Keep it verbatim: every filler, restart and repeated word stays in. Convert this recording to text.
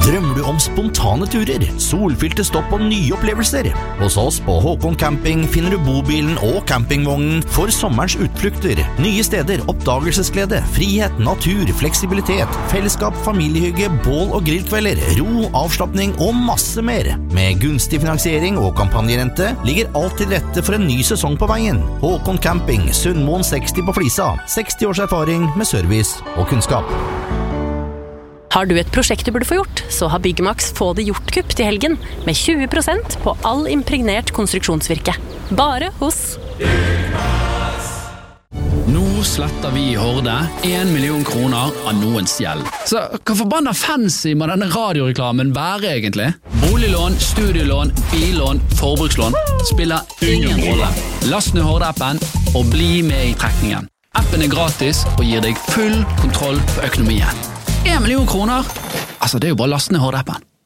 Drømmer du om spontane turer, solfylte stopp og nye opplevelser? Hos oss på Håkon Camping finner du bobilen og campingvognen for sommerens utflukter. Nye steder, oppdagelsesglede, frihet, natur, fleksibilitet, fellesskap, familiehygge, bål og grillkvelder, ro, avslappning og masse mer. Med gunstig finansiering og kampanjerente ligger alt til rette for en ny sesong på veien. Håkon Camping, Sundmoen seksti på Flisa. seksti års erfaring med service og kunnskap. Har du et prosjekt du burde få gjort, så har Byggmax Få det gjort-kupp til helgen, med tjue prosent på all impregnert konstruksjonsvirke. Bare hos Byggmax. Nå sletter vi i Horde en million kroner av noens gjeld. Så hva forbanna fancy må denne radioreklamen være egentlig? Boliglån, studielån, billån, forbrukslån spiller ingen rolle. Last ned Horde-appen og bli med i trekningen. Appen er gratis og gir deg full kontroll på økonomien. En million kroner? Altså, det er jo bare lastende Horde-appen.